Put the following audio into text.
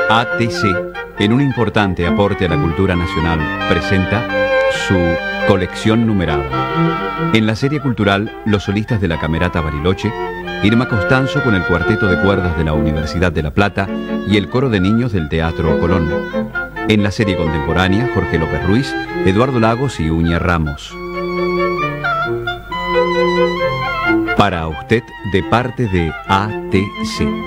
ATC, en un importante aporte a la cultura nacional, presenta su colección numerada. En la serie cultural Los solistas de la Camerata Bariloche, Irma Costanzo con el cuarteto de cuerdas de la Universidad de La Plata y el coro de niños del Teatro Colón. En la serie contemporánea, Jorge López Ruiz, Eduardo Lagos y Uña Ramos. Para usted, de parte de ATC.